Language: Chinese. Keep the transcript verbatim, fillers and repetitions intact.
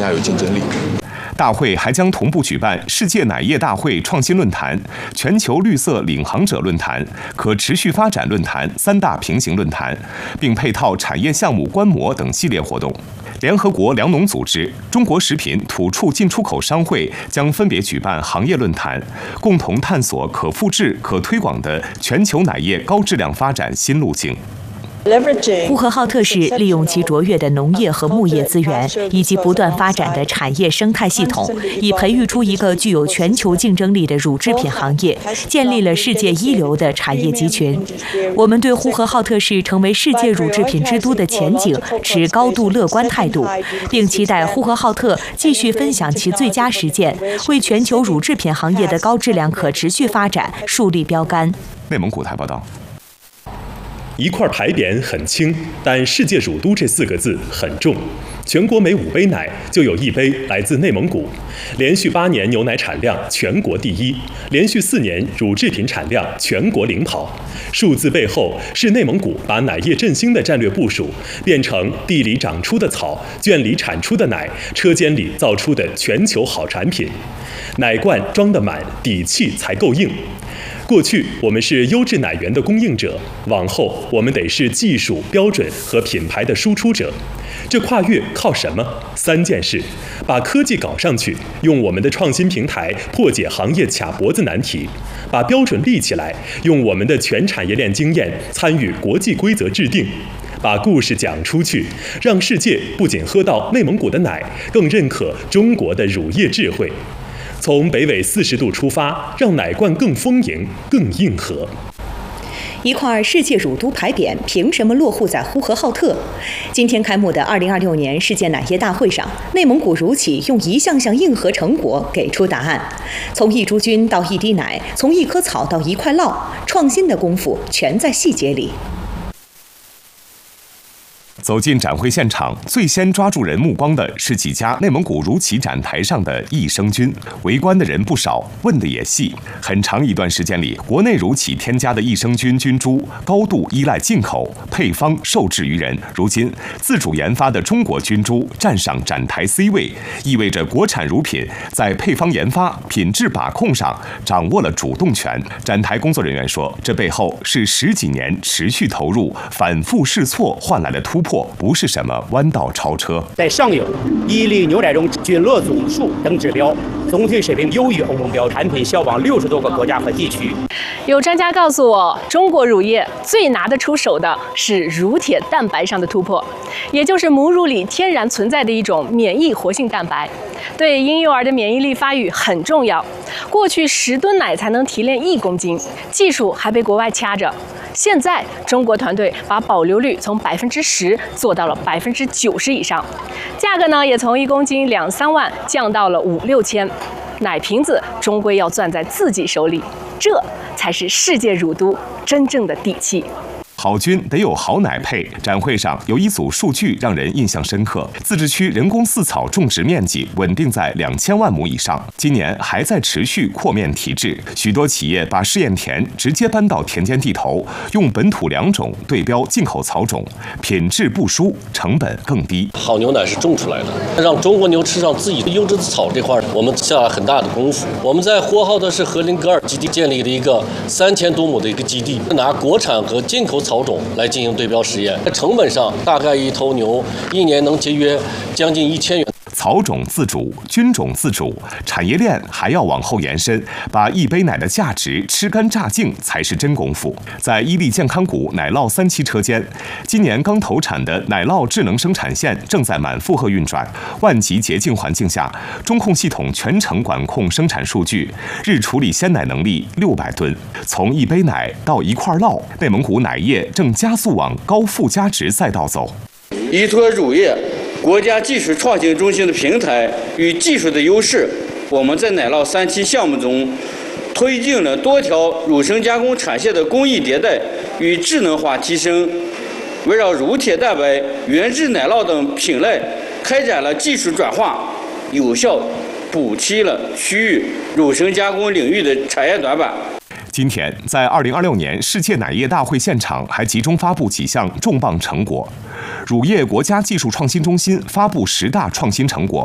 加有竞争力。 大会还将同步举办世界奶业大会创新论坛、全球绿色领航者论坛、可持续发展论坛三大平行论坛，并配套产业项目观摩等系列活动。联合国粮农组织、中国食品土畜进出口商会将分别举办行业论坛，共同探索可复制、可推广的全球奶业高质量发展新路径。 呼和浩特市利用其卓越的农业和牧业资源，以及不断发展的产业生态系统，已培育出一个具有全球竞争力的乳制品行业，建立了世界一流的产业集群。我们对呼和浩特市成为世界乳制品之都的前景持高度乐观态度，并期待呼和浩特继续分享其最佳实践，为全球乳制品行业的高质量可持续发展树立标杆。 内蒙古台报道。 一块牌匾很轻，但世界乳都这四个字很重。全国每五杯奶就有一杯来自内蒙古，连续八年牛奶产量全国第一，连续四年乳制品产量全国领跑。数字背后是内蒙古把奶业振兴的战略部署变成地里长出的草、圈里产出的奶、车间里造出的全球好产品。奶罐装得满，底气才够硬。过去我们是优质奶源的供应者，往后我们得是技术标准和品牌的输出者。这跨越靠什么？三件事：把科技搞上去，用我们的创新平台破解行业卡脖子难题；把标准立起来，用我们的全产业链经验参与国际规则制定；把故事讲出去，让世界不仅喝到内蒙古的奶，更认可中国的乳业智慧。从北纬四十度出发，让奶罐更丰盈、更硬核。 一块世界乳都牌匾凭什么落户在呼和浩特？今天开幕的二零二六年世界奶业大会上，内蒙古乳企用一项项硬核成果给出答案。从一株菌到一滴奶，从一棵草到一块酪，创新的功夫全在细节里。 走进展会现场，最先抓住人目光的是几家内蒙古乳企展台上的益生菌。围观的人不少，问的也细。很长一段时间里，国内乳企添加的益生菌菌株高度依赖进口，配方受制于人。如今，自主研发的中国菌株站上展台 C 位，意味着国产乳品在配方研发、品质把控上掌握了主动权。展台工作人员说，这背后是十几年持续投入、反复试错换来的突破。不是什么弯道超车。 在上游，伊利牛奶中菌落总数等指标总体水平优于欧盟标，产品销往六十多个国家和地区。 有专家告诉我，中国乳业最拿得出手的是乳铁蛋白上的突破，也就是母乳里天然存在的一种免疫活性蛋白，对婴幼儿的免疫力发育很重要。过去十吨奶才能提炼一公斤，技术还被国外掐着。现在，中国团队把保留率从百分之十做到了百分之九十以上，价格呢也从一公斤两三万降到了五六千。奶瓶子终归要攥在自己手里，这才是世界乳都真正的底气。 好菌得有好奶配。展会上有一组数据让人印象深刻：自治区人工饲草种植面积稳定在两千万亩以上，今年还在持续扩面提质。许多企业把试验田直接搬到田间地头，用本土良种对标进口草种，品质不输，成本更低。 好牛奶是种出来的，让中国牛吃上自己的优质的草，这块我们下了很大的功夫。我们在呼和浩特市和林格尔基地建立了一个三千多亩的一个基地，拿国产和进口草种来进行对标实验，在成本上大概一头牛一年能节约将近一千元。 草种自主，菌种自主，产业链还要往后延伸，把一杯奶的价值吃干榨净才是真功夫。在伊利健康谷奶酪三期车间，今年刚投产的奶酪智能生产线正在满负荷运转，万级洁净环境下，中控系统全程管控生产数据，日处理鲜奶能力六百吨。从一杯奶到一块酪，内蒙古奶业正加速往高附加值赛道走。 依托乳业国家技术创新中心的平台与技术的优势，我们在奶酪三期项目中推进了多条乳生加工产线的工艺迭代与智能化提升，围绕乳铁蛋白、原质奶酪等品类开展了技术转化，有效补齐了区域乳生加工领域的产业短板。 今天，在二零二六年世界奶业大会现场，还集中发布几项重磅成果。乳业国家技术创新中心发布十大创新成果，